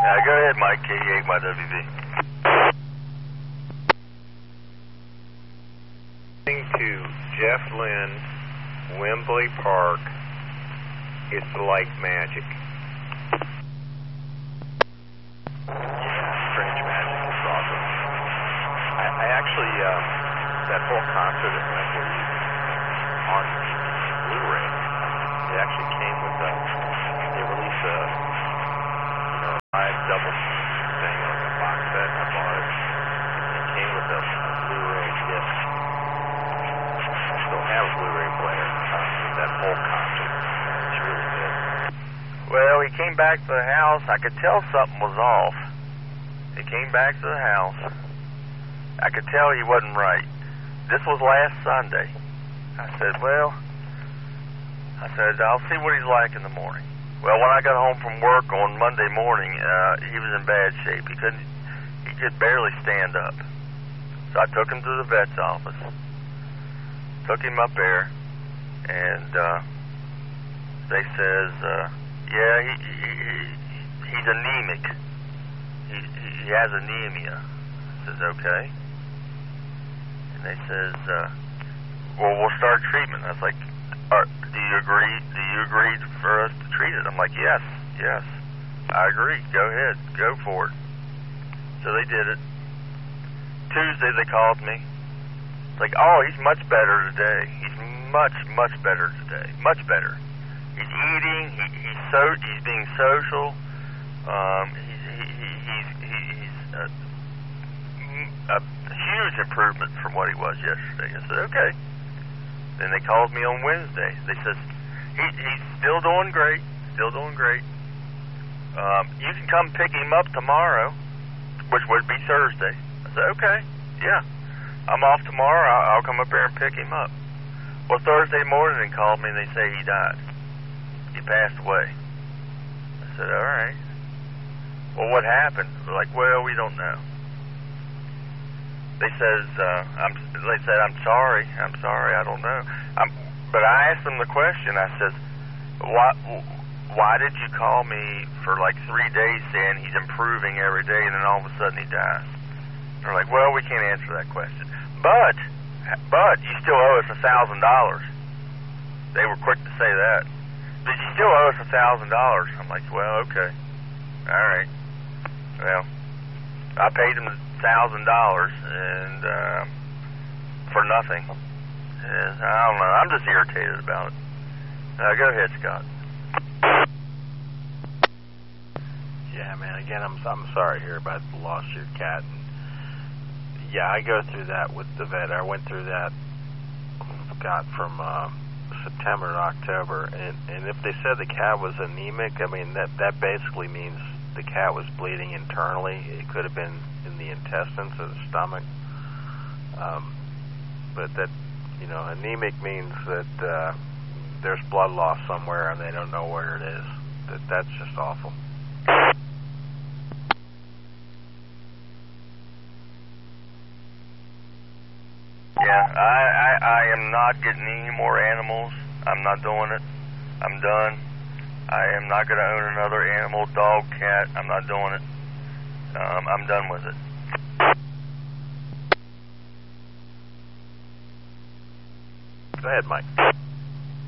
Go ahead, Mike. K8 my WV. To Jeff Lynn, Wembley Park. It's like magic. Strange Magic is awesome. I actually, that whole concert at Wembley on Blu-ray, it actually came with they released a, live double thing, like a box set. I bought it. It came with a Blu-ray disc. I still have a Blu-ray player with that whole concert. It's really good. Well, he came back to the house. I could tell something was off. He came back to the house. I could tell he wasn't right. This was last Sunday. I said, I'll see what he's like in the morning. Well, when I got home from work on Monday morning, he was in bad shape. He could barely stand up. So I took him to the vet's office. Took him up there, and they says, he's anemic. He has anemia. I says, okay. And they says, we'll start treatment. I was like, do you agree for us to treat it? I'm like, yes, I agree. Go ahead, go for it. So they did it. Tuesday they called me. It's like, he's much better today. He's much better today. Much better. He's eating. He's being social. He's a huge improvement from what he was yesterday. I said, okay. Then they called me on Wednesday. They said, he's still doing great. You can come pick him up tomorrow, which would be Thursday. I said, okay, yeah. I'm off tomorrow. I'll come up there and pick him up. Well, Thursday morning they called me and they say he died. He passed away. I said, all right. Well, what happened? They're like, well, we don't know. They said, I'm sorry, I don't know. But I asked them the question. I said, why did you call me for like 3 days saying he's improving every day, and then all of a sudden he dies? They're like, well, we can't answer that question. But you still owe us $1,000. They were quick to say that. But you still owe us $1,000. I'm like, well, okay, all right. Well, I paid him $1,000 and for nothing. And I don't know. I'm just irritated about it. Go ahead, Scott. Yeah, man. Again, I'm sorry to hear about the loss of your cat. And yeah, I go through that with the vet. I went through that, from September to October, and if they said the cat was anemic, I mean that basically means the cat was bleeding internally. It could have been in the intestines or the stomach. But that, anemic means that there's blood loss somewhere and they don't know where it is. That's just awful. Yeah, I am not getting any more animals. I'm not doing it. I'm done. I am not going to own another animal, dog, cat. I'm not doing it. I'm done with it. Go ahead, Mike.